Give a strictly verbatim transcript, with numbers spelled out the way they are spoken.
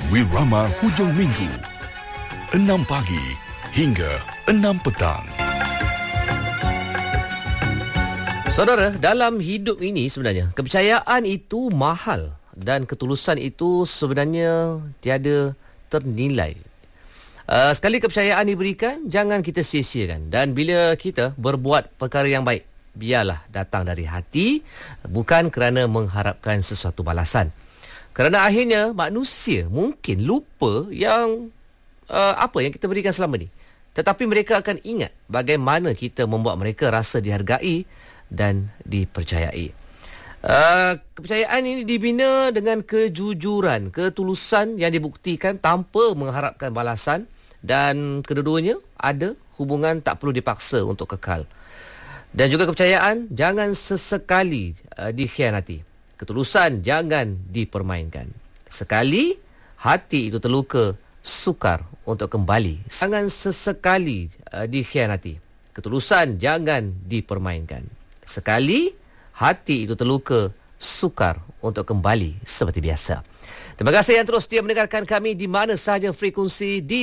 Wirama hujung minggu, enam pagi hingga enam petang. Saudara, dalam hidup ini sebenarnya kepercayaan itu mahal dan ketulusan itu sebenarnya tiada ternilai. Uh, sekali kepercayaan diberikan, jangan kita sia-siakan. Dan bila kita berbuat perkara yang baik, biarlah datang dari hati, bukan kerana mengharapkan sesuatu balasan. Kerana akhirnya manusia mungkin lupa yang uh, apa yang kita berikan selama ni. Tetapi mereka akan ingat bagaimana kita membuat mereka rasa dihargai dan dipercayai. Uh, kepercayaan ini dibina dengan kejujuran, ketulusan yang dibuktikan tanpa mengharapkan balasan, dan kedua-duanya ada hubungan tak perlu dipaksa untuk kekal. Dan juga kepercayaan jangan sesekali uh, dikhianati. Ketulusan jangan dipermainkan. Sekali hati itu terluka, sukar untuk kembali. Jangan sesekali uh, dikhianati. Ketulusan jangan dipermainkan. Sekali hati itu terluka, sukar untuk kembali seperti biasa. Terima kasih yang terus setia mendengarkan kami di mana sahaja frekuensi di